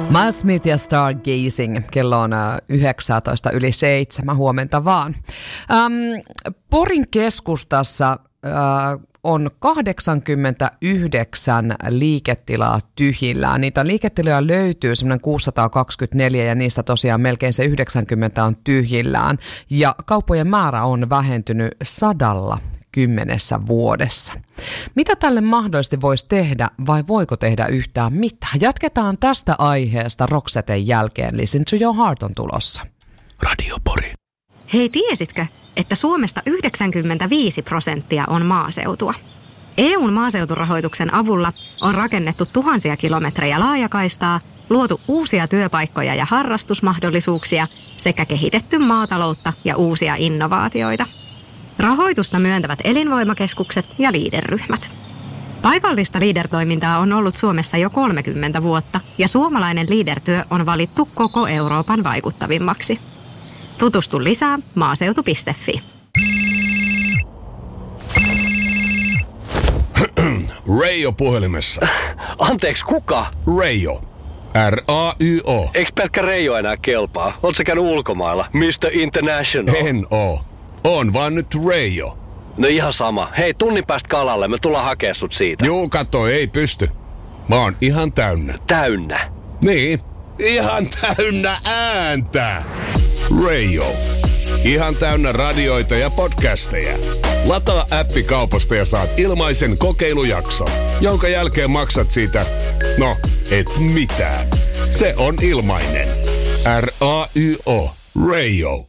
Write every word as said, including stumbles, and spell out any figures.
Miles Smith ja Stargazing. Kello on yhdeksäntoista yli seitsemän. Huomenta vaan. Ähm, Porin keskustassa äh, on kahdeksankymmentäyhdeksän liiketilaa tyhjillään. Niitä liiketiloja löytyy semmoinen kuusisataakaksikymmentäneljä ja niistä tosiaan melkein se yhdeksänkymmentä on tyhjillään. Ja kauppojen määrä on vähentynyt sadalla kymmenessä vuodessa. Mitä tälle mahdollisesti voisi tehdä vai voiko tehdä yhtään mitään? Jatketaan tästä aiheesta Roxeten jälkeen. Listen to your heart on tulossa. Radio Pori. Hei, tiesitkö, että Suomesta yhdeksänkymmentäviisi prosenttia on maaseutua? E U:n maaseuturahoituksen avulla on rakennettu tuhansia kilometrejä laajakaistaa, luotu uusia työpaikkoja ja harrastusmahdollisuuksia sekä kehitetty maataloutta ja uusia innovaatioita. Rahoitusta myöntävät elinvoimakeskukset ja Leader-ryhmät. Paikallista Leader-toimintaa on ollut Suomessa jo kolmekymmentä vuotta ja suomalainen Leader-työ on valittu koko Euroopan vaikuttavimmaksi. Tutustu lisää maaseutu piste fi. Reijo puhelimessa. Anteeksi, kuka? Reijo. R A Y O. Eiks pelkkä Reijo enää kelpaa? Oot sä käynyt ulkomailla? mister International. En oo. On vaan nyt Reijo. No ihan sama. Hei, tunnin päästä kalalle. Me tullaan hakea sut siitä. Juu, kato, ei pysty. Mä oon ihan täynnä. Täynnä? Niin. Ihan täynnä ääntä. Reijo. Ihan täynnä radioita ja podcasteja. Lataa appi kaupasta ja saat ilmaisen kokeilujakson, jonka jälkeen maksat siitä, no, et mitään. Se on ilmainen. R A Y O. Reijo.